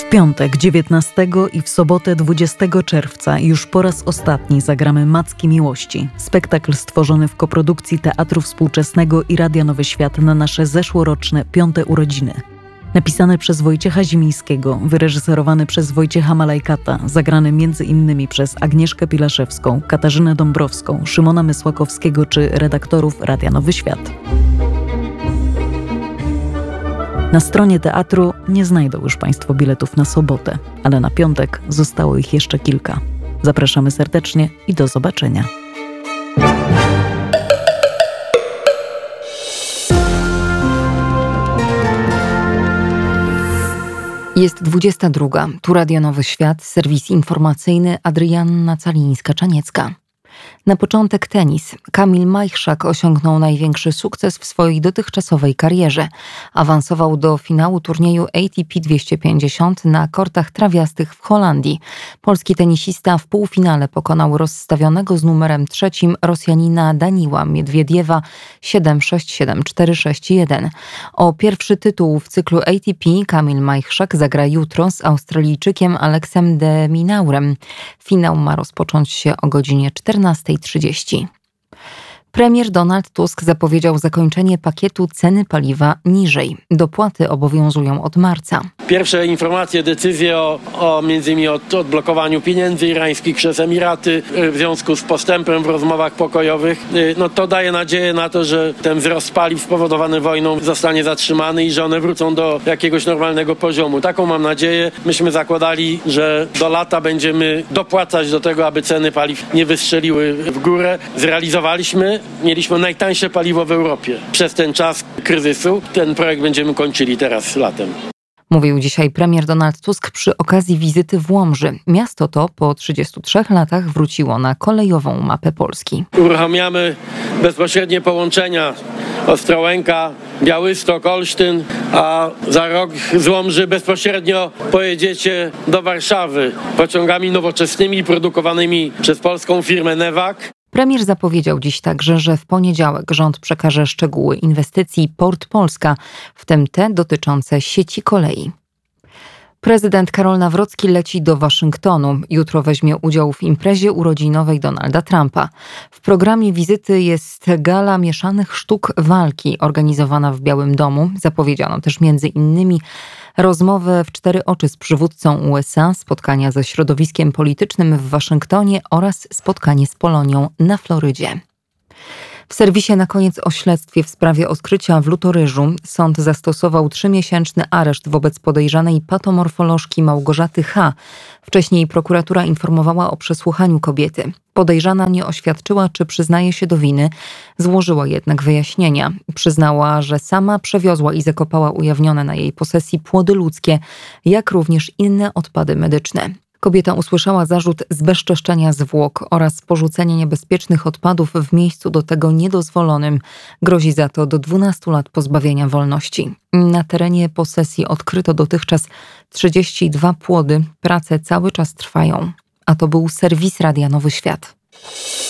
piątek 19 i w sobotę 20 czerwca już po raz ostatni zagramy Macki Miłości. Spektakl stworzony w koprodukcji Teatru Współczesnego i Radia Nowy Świat na nasze zeszłoroczne 5. urodziny. Napisany przez Wojciecha Zimińskiego, wyreżyserowany przez Wojciecha Malajkata, zagrany m.in. przez Agnieszkę Pilaszewską, Katarzynę Dąbrowską, Szymona Mysłakowskiego czy redaktorów Radia Nowy Świat. Na stronie teatru nie znajdą już Państwo biletów na sobotę, ale na piątek zostało ich jeszcze kilka. Zapraszamy serdecznie i do zobaczenia. Jest 22. Tu Radio Nowy Świat, serwis informacyjny, Adrianna Calińska-Czaniecka. Na początek tenis. Kamil Majchrzak osiągnął największy sukces w swojej dotychczasowej karierze. Awansował do finału turnieju ATP 250 na kortach trawiastych w Holandii. Polski tenisista w półfinale pokonał rozstawionego z numerem 3 Rosjanina Daniła Miedwiediewa 7-6, 7-4, 6-1. O pierwszy tytuł w cyklu ATP Kamil Majchrzak zagra jutro z Australijczykiem Aleksem de Minaurem. Finał ma rozpocząć się o godzinie 14:30. Premier Donald Tusk zapowiedział zakończenie pakietu ceny paliwa niżej. Dopłaty obowiązują od marca. Pierwsze informacje, decyzje o między innymi odblokowaniu pieniędzy irańskich przez Emiraty w związku z postępem w rozmowach pokojowych, to daje nadzieję na to, że ten wzrost paliw spowodowany wojną zostanie zatrzymany i że one wrócą do jakiegoś normalnego poziomu. Taką mam nadzieję. Myśmy zakładali, że do lata będziemy dopłacać do tego, aby ceny paliw nie wystrzeliły w górę. Zrealizowaliśmy. Mieliśmy najtańsze paliwo w Europie przez ten czas kryzysu. Ten projekt będziemy kończyli teraz latem. Mówił dzisiaj premier Donald Tusk przy okazji wizyty w Łomży. Miasto to po 33 latach wróciło na kolejową mapę Polski. Uruchamiamy bezpośrednie połączenia Ostrołęka, Białystok, Olsztyn, a za rok z Łomży bezpośrednio pojedziecie do Warszawy pociągami nowoczesnymi produkowanymi przez polską firmę Newag. Premier zapowiedział dziś także, że w poniedziałek rząd przekaże szczegóły inwestycji Port Polska, w tym te dotyczące sieci kolei. Prezydent Karol Nawrocki leci do Waszyngtonu. Jutro weźmie udział w imprezie urodzinowej Donalda Trumpa. W programie wizyty jest gala mieszanych sztuk walki organizowana w Białym Domu. Zapowiedziano też między innymi rozmowę w 4 oczy z przywódcą USA, spotkania ze środowiskiem politycznym w Waszyngtonie oraz spotkanie z Polonią na Florydzie. W serwisie na koniec o śledztwie w sprawie odkrycia w Lutoryżu sąd zastosował 3-miesięczny areszt wobec podejrzanej patomorfolożki Małgorzaty H. Wcześniej prokuratura informowała o przesłuchaniu kobiety. Podejrzana nie oświadczyła, czy przyznaje się do winy, złożyła jednak wyjaśnienia. Przyznała, że sama przewiozła i zakopała ujawnione na jej posesji płody ludzkie, jak również inne odpady medyczne. Kobieta usłyszała zarzut zbezczeszczenia zwłok oraz porzucenia niebezpiecznych odpadów w miejscu do tego niedozwolonym. Grozi za to do 12 lat pozbawienia wolności. Na terenie posesji odkryto dotychczas 32 płody. Prace cały czas trwają. A to był serwis Radia Nowy Świat.